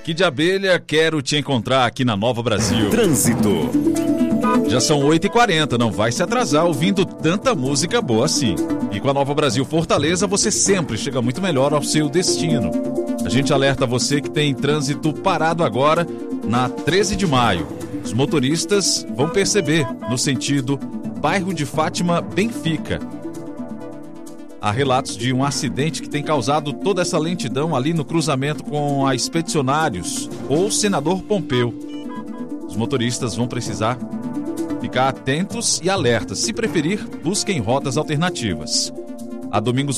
Kid de Abelha, quero te encontrar aqui na Nova Brasil. Trânsito. Já são 8h40, não vai se atrasar ouvindo tanta música boa assim. E com a Nova Brasil Fortaleza, você sempre chega muito melhor ao seu destino. A gente alerta você que tem trânsito parado agora na 13 de maio. Os motoristas vão perceber no sentido bairro de Fátima, Benfica. Há relatos de um acidente que tem causado toda essa lentidão ali no cruzamento com a Expedicionários ou Senador Pompeu. Os motoristas vão precisar ficar atentos e alertas. Se preferir, busquem rotas alternativas. A Domingos